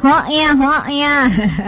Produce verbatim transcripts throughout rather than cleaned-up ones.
Ho ya, ho ya.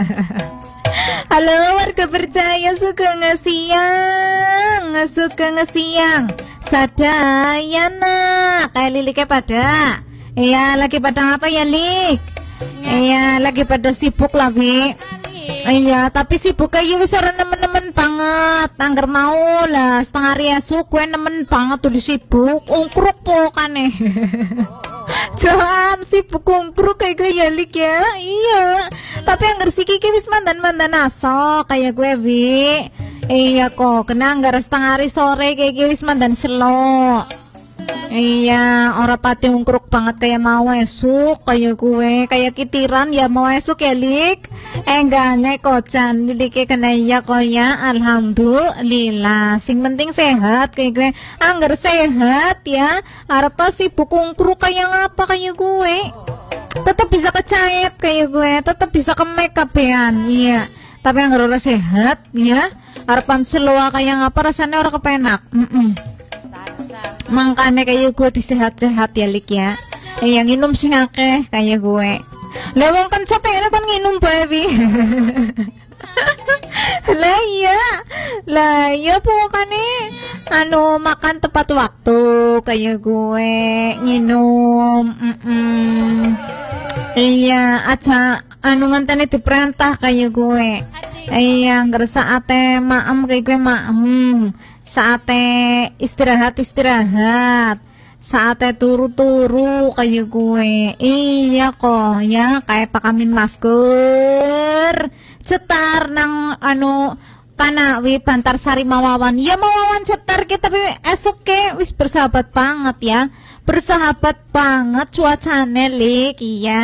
Halo warga percaya suka ngesiang, suka ngesiang. Sadayana, kayak Liliknya pada. Iya, lagi pada apa ya, Lik? Iya, lagi pada sibuk lah, Bi. Iya, tapi sibuk aja wis ora nemen-nemen banget. Angger mau lah setengah hari esuk gue nemen banget tuh disibuk. Ungkruk pokane. Jangan sibuk ungkruk kayak gue ya, Lik ya. Iya. Tapi angger si Kiki wis mandan-mandan aso kayak gue, Bi. Iya kok, kena anggar setengah hari sore kayak gue wis mandan selo. Iya, ora pati ungkruk banget kayak mau esuk kayak gue, kayak kitiran ya mau esuk ya, Lik. Eh enggak nek kocan Liknya kena ya kok ya, alhamdulillah. Sing penting sehat kayak gue. Anggar sehat ya, arep sibuk ungkruk kayak ngapa kayak gue. Tetap bisa kecaip kayak gue, tetap bisa ke makeup ya. Iya. Tapi anggar ora sehat ya, harapan seloa kayak ngapa rasanya ora kepenak. Mm-mm. Makanya kayak gue disehat-sehat ya, Lik ya. Eh, yang minum sing akeh kayak gue. Lah wong kan capek kan nginum bae. Lah iya. Lah iya pokoknya anu makan tepat waktu kayak gue, nginum. Mm-mm. Iya, aja anu ngantene diperintah kayak gue. Iya, ngerasa ate maem kayak gue maem. Saatnya istirahat-istirahat, saatnya turu-turu kayak gue. Iya kok ya, kayak pakamin masker cetar nang anu kana wi Bantar Sari Mawawan. Ya Mawawan cetar kita tapi esok ke wis bersahabat banget ya, bersahabat banget cuacane, Lik. Iya,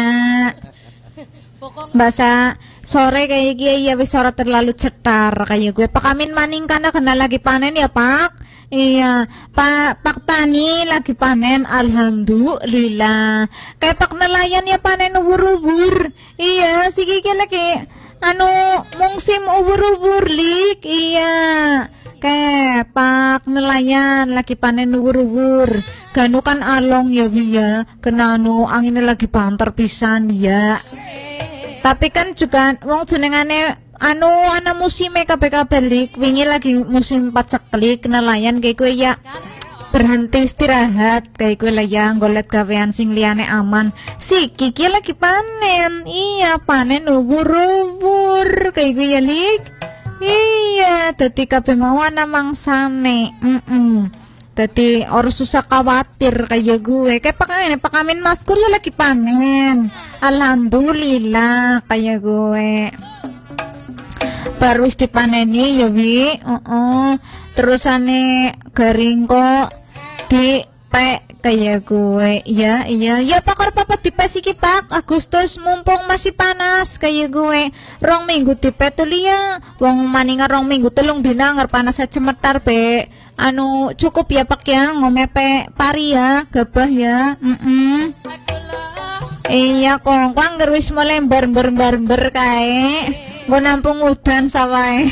bahasa sore kayak gini ya wis ora terlalu cetar kayak gue. Pakamin maning karena kena lagi panen ya, Pak. Iya, Pak Pak Tani lagi panen, alhamdulillah. Kayak Pak nelayan ya panen ubur-ubur. Iya, si Kiki lagi anu musim ubur-ubur, Lik. Iya. Kayak Pak nelayan lagi panen ubur-ubur. Ganu kan along ya, Via. Kena anu anginnya lagi banter pisan ya. Tapi kan juga wong jenengane anu ana musime kabeh-kabeh, Lik. Wingi lagi musim paceklik nelayan kayak gue ya berhenti istirahat kayak gue lah ya, golet gawean sing liyane aman. Si Kiki lagi panen. Iya, panen ubur-ubur kayak gue ya, Lik. Iya, dadi kabeh mau ana mangsane. Heeh. Jadi orang susah khawatir kayak gue. Kayak pakamin, pakamin masker ya lagi panen. Alhamdulillah kayak gue. Baru dipaneni ya, Wi. Uh-uh. Terus ane garing kok di pe kayak gue. Iya, iya. Ya pakar papat di pe iki, Pak. Agustus mumpung masih panas kayak gue. Rong minggu di pe tuh ya. Wong maningan rong minggu telung dina ngar panas aja metar, Be. Anu cukup ya, Pak ya, ngomepe pari ya, gabah ya. Mm-mm. Iya kok, angger wis mulai bar-bar-bar kae. Nggo nampung udan sawae.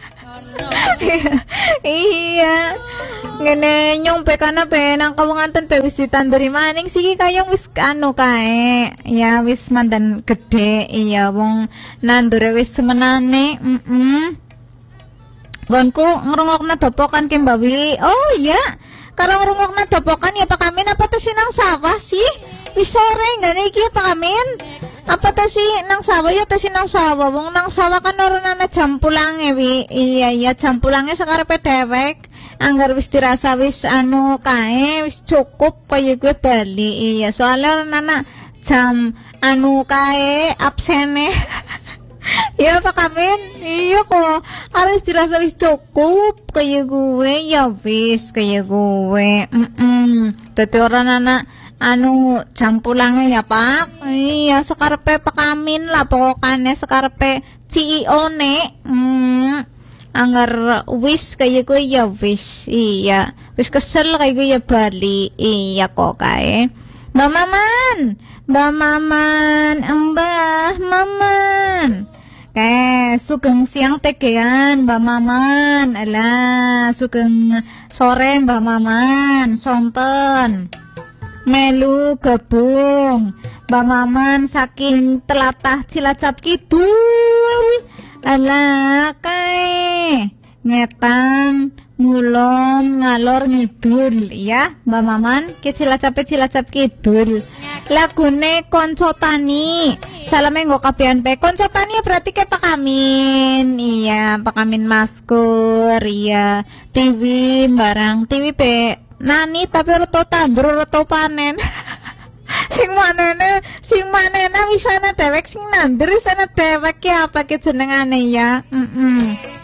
Iya. Ngene nyompe kana be nang kawanganten be wis ditanduri maning siki kayong wis anu kae. Ya wis mandan gede. Iya wong nandure wis semenane. Heeh. Gonku ngerungokna dopokan ke Mbak Willy. Oh iya, kalau ngerungokna dopokan ya Pak Amin. Apa tuh sih nang sawah sih? Wis sore nggak nih kia Pak Amin? Apa tuh sih nang sawah ya tuh sih nang sawah? Wong nang sawah kan orang nana jam pulangnya, Wi. Iya iya jam pulangnya sekarepe dewek. Anggar wis dirasa wis anu kae wis cukup kayak gue bali. Iya soalnya orang nana jam anu kae absene. Ya Pak Amin, iya kok harus dirasa wis cukup kayak gue ya wis kayak gue. Mm-mm. Tadi orang anak anu jam pulangnya ya Pak. Iya sekarepe Pak Amin lah pokoknya sekarepe C E O ne. Hmm. Anggar wis kayak gue ya wis. Iya wis kesel kayak gue ya bali. Iya kok kae. Mbak Maman, Mbak Maman, Mbah Maman. Eh, sugeng siang tegean Mbak Maman. Alah, sugeng sore Mbak Maman, sonten. melu gabung Mbak Maman saking telatah Cilacap Kidul. Alah kae ngetan ngulon ngalor ngidul ya Mbak Maman ke Cilacap Cilacap Kidul. Lagune Konco Tani salame nggo kabehan pe. Konco Tani berarti ke Pak Amin. Iya Pak Amin Maskur. Iya T V barang T V pe nani tapi reto tandur reto panen. Sing manene sing manene wisana dewek sing nandur wisana dewek ya apa ke jenengane ya. Heeh.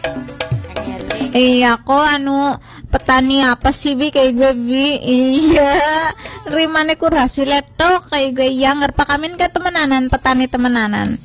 Iya kok anu petani apa sih bi kayak gue bi. Iya rimane ku hasil letok kayak gue yang ngerpa kamin ke temenanan petani temenanan.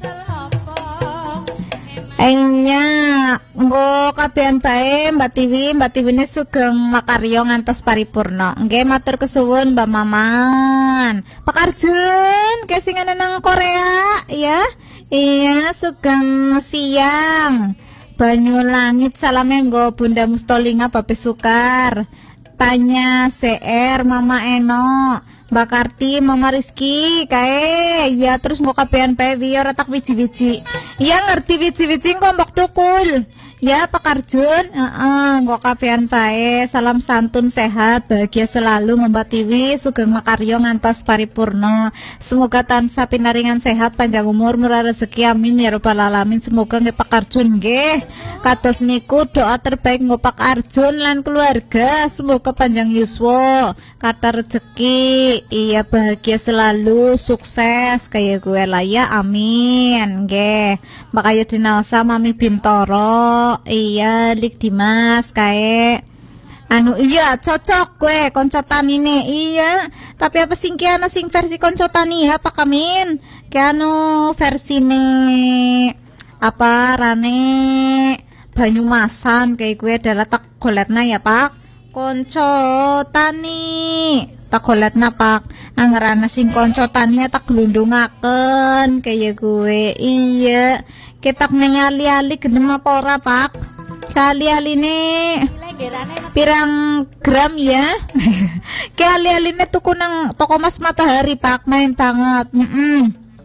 Enya nggo kabehan bae Mbak Tiwi, Mbak Tiwi ini sugeng makaryo ngantos paripurna. Nggih matur kesuwun Mbak Maman. Pak Arjun kesingan nang Korea ya. Iya sugeng siang. Banyu langit salame nggo Bunda Mustolinga Babe Sukar. Tanya C R Mama Eno, Mbak Karti, Mama Rizky, kae ya terus nggo kabehan bae wi ora tak wiji-wiji. Iya ngerti wiji-wiji nggo mbok tukul. Ya Pak Arjun, heeh, nggo kabehan bae, salam santun sehat, bahagia selalu Mbak Tiwi, sugeng makaryo ngantos paripurna. Semoga tansah pinaringan sehat, panjang umur, murah rezeki, amin ya rabbal alamin. Semoga nggih Pak Arjun nggih. Kados niku doa terbaik nggo Pak Arjun lan keluarga, semoga panjang yuswa, kata rezeki, iya bahagia selalu, sukses kayak gue lah ya, amin nggih. Mbak Ayu Dinaosa, Mami Bintoro, iya Lik Dimas kae anu iya cocok gue koncotan ini iya tapi apa sing kiana sing versi koncotan ya Pak Amin kianu versi ne apa rane Banyumasan kayak gue adalah tak goletna ya Pak konco tani tak goletna Pak angerana sing konco tani tak gelundungaken kayak gue iya kita ningali-ali gendem apa ora Pak? Kali-aline pirang gram ya? Kali-aline tuku nang toko Mas Matahari Pak, main banget. Mm -mm.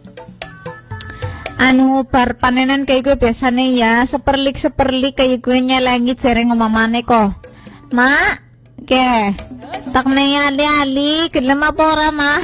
Anu bar panenan kayak gue biasanya ya, seperlik seperlik kayak gue nyelengi jareng ngomamane kok. Mak, ke, tak ningali-ali gendem apa ora Mak?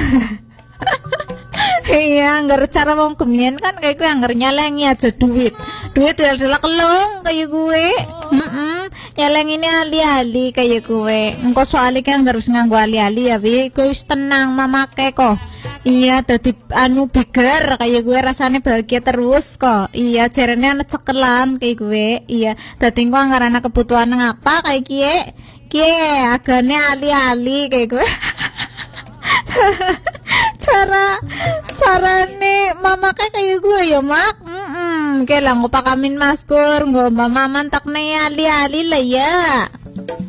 Iya, nggak cara mau kemien kan kayak gue nggak nyalengi aja duit, duit adalah kelong kayak gue, mm -mm. Nyaleng ini ali-ali kayak gue, engkau soalnya kan harus nganggo ali-ali ya, bi, gue tenang mama kok, iya, tadi anu bigger kayak gue rasanya bahagia terus kok, iya, cerenya anak cekelan kayak gue, iya, tadi gue ngarana kebutuhan ngapa kayak kie, kie, agaknya ali-ali kayak gue. cara carane mama kayak kayak gue ya Mak mm -mm. Kayak lah Pak Amin Maskur nggo Mbak Maman tak ali-ali lah ya.